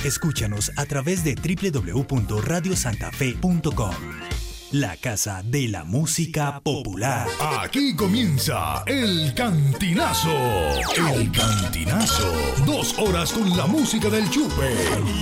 Escúchanos a través de www.radiosantafe.com. La casa de la música popular. Aquí comienza El Cantinazo. El Cantinazo. 2 horas con la música del chupe.